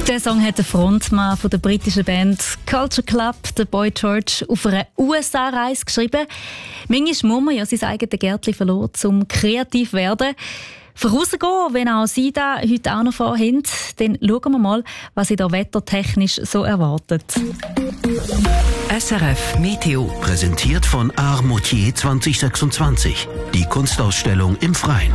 Der Song hat der Frontmann von der britischen Band Culture Club, der Boy George, auf einer USA-Reise geschrieben. Manchmal muss man ja sein eigenes Gärtchen verloren, um kreativ zu werden. Vorausgehen, wenn auch Sie da heute auch noch vorhaben, dann schauen wir mal, was Sie da wettertechnisch so erwartet. SRF Meteo präsentiert von Art Moutier 2026. Die Kunstausstellung im Freien.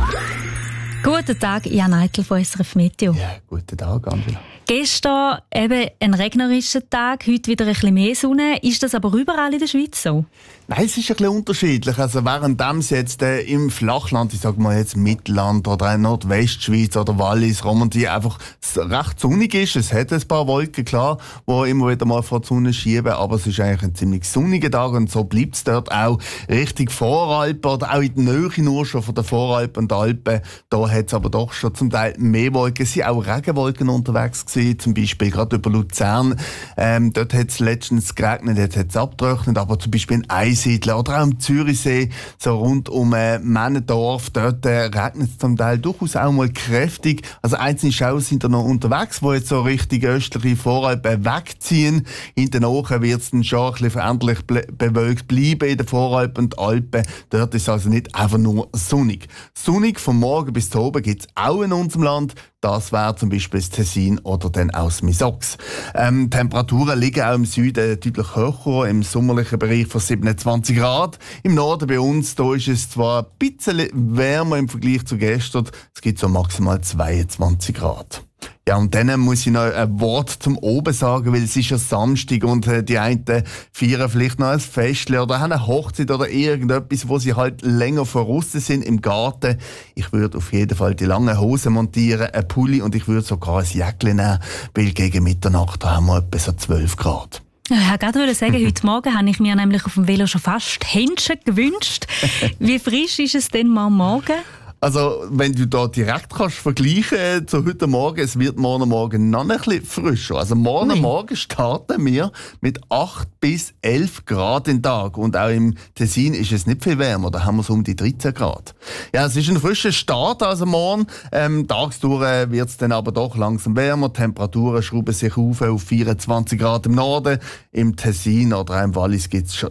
Guten Tag, Jan Eitel von SRF Meteo. Ja, guten Tag, Angela. Gestern eben ein regnerischer Tag, heute wieder ein bisschen mehr Sonne. Ist das aber überall in der Schweiz so? Nein, es ist ein bisschen unterschiedlich. Also während es jetzt im Flachland, ich sage mal jetzt Mittelland oder in Nordwestschweiz oder Wallis, Romandie einfach recht sonnig ist. Es hat ein paar Wolken, klar, die immer wieder mal vor die Sonne schieben, aber es ist eigentlich ein ziemlich sonniger Tag und so bleibt es dort auch Richtung Voralpen oder auch in der Nähe nur schon von den Voralpen und Alpen. Da hat es aber doch schon zum Teil mehr Wolken. Es sind auch Regenwolken unterwegs gewesen, zum Beispiel gerade über Luzern. Dort hat es letztens geregnet, jetzt hat es abgetrocknet, aber zum Beispiel in Einsiedeln oder auch am Zürichsee, so rund um Männendorf, dort regnet es zum Teil durchaus auch mal kräftig. Also einzelne Schauer sind da noch unterwegs, die jetzt so Richtung östliche Voralpen wegziehen. Hinterher wird es dann schon ein bisschen veränderlich bewölkt bleiben in den Voralpen und Alpen. Dort ist es also nicht einfach nur sonnig. Sonnig vom Morgen bis zum Oben gibt es auch in unserem Land. Das wäre zum Beispiel das Tessin oder dann auch das Misox. Temperaturen liegen auch im Süden deutlich höher, im sommerlichen Bereich von 27 Grad. Im Norden bei uns, da ist es zwar ein bisschen wärmer im Vergleich zu gestern, es gibt so maximal 22 Grad. Ja, und dann muss ich noch ein Wort zum Oben sagen, weil es ist ja Samstag und die einen feiern vielleicht noch ein Fest oder haben eine Hochzeit oder irgendetwas, wo sie halt länger voraus sind im Garten. Ich würde auf jeden Fall die langen Hosen montieren, einen Pulli und ich würde sogar ein Jäckchen nehmen, weil gegen Mitternacht haben wir etwa so 12 Grad. Ja, ich wollte gerade sagen, heute Morgen habe ich mir nämlich auf dem Velo schon fast Händchen gewünscht. Wie frisch ist es denn mal am Morgen? Also, wenn du da direkt kannst vergleichen zu heute Morgen, es wird morgen Morgen noch ein bisschen frischer. Also morgen Morgen starten wir mit 8 bis 11 Grad den Tag. Und auch im Tessin ist es nicht viel wärmer, da haben wir so um die 13 Grad. Ja, es ist ein frischer Start, also morgen. Tagsdurch wird es dann aber doch langsam wärmer. Die Temperaturen schrauben sich auf 24 Grad im Norden. Im Tessin oder auch im Wallis gibt es schon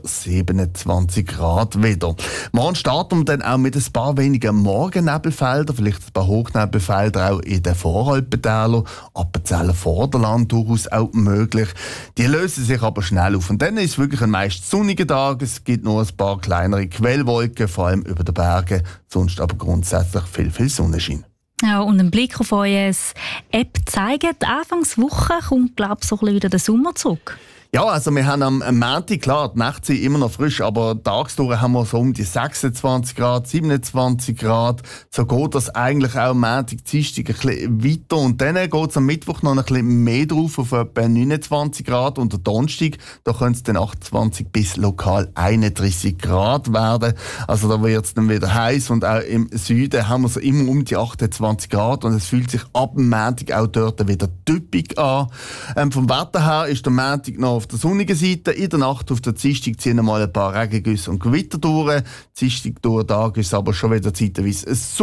27 Grad wieder. Morgen starten wir dann auch mit ein paar weniger Morgennebelfelder, vielleicht ein paar Hochnebelfelder auch in den Voralpentälern, Appenzeller Vorderland durchaus auch möglich. Die lösen sich aber schnell auf. Und dann ist es wirklich ein meist sonniger Tag. Es gibt nur ein paar kleinere Quellwolken, vor allem über den Bergen. Sonst aber grundsätzlich viel Sonnenschein. Ja, und ein Blick auf eure App zeigt, Anfangswoche kommt, glaube ich, so ein bisschen wieder der Sommer zurück. Ja, also wir haben am Montag, klar, die Nächte sind immer noch frisch, aber tagsdurch haben wir so um die 26 Grad, 27 Grad. So geht das eigentlich auch am Montag, Dienstag ein bisschen weiter. Und dann geht es am Mittwoch noch ein bisschen mehr drauf, auf etwa 29 Grad. Und am Donnerstag, da könnte es dann 28 bis lokal 31 Grad werden. Also da wird es dann wieder heiß. Und auch im Süden haben wir so immer um die 28 Grad. Und es fühlt sich ab dem Montag auch dort wieder typisch an. Vom Wetter her ist der Montag noch auf der sonnigen Seite. In der Nacht auf der Dienstag ziehen mal ein paar Regengüsse und Gewitter durch. Dienstag durch den Tag ist es aber schon wieder zeitweise